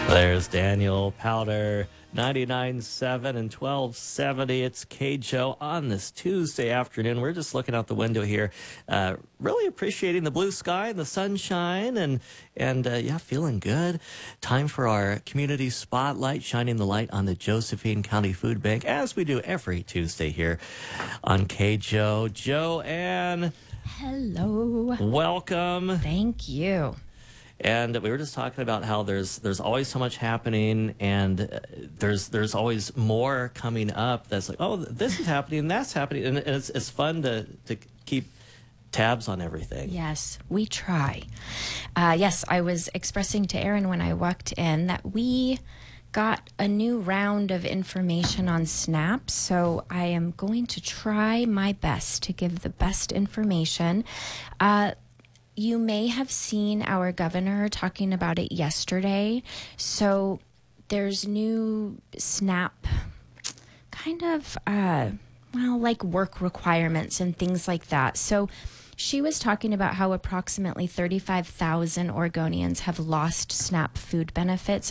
There's Daniel Powder, 99.7 and 1270. It's KJO on this Tuesday afternoon. We're just looking out the window here, really appreciating the blue sky and the sunshine and feeling good. Time for our community spotlight, shining the light on the Josephine County Food Bank, as we do every Tuesday here on KJO. Joanne. Hello. Welcome. Thank you. And we were just talking about how there's always so much happening, and there's always more coming up. That's like, oh, this is happening, and that's happening, and it's fun to keep tabs on everything. Yes, we try. Yes, I was expressing to Aaron when I walked in that we got a new round of information on SNAP, so I am going to try my best to give the best information. You may have seen our governor talking about it yesterday. So there's new SNAP kind of, like work requirements and things like that. So she was talking about how approximately 35,000 Oregonians have lost SNAP food benefits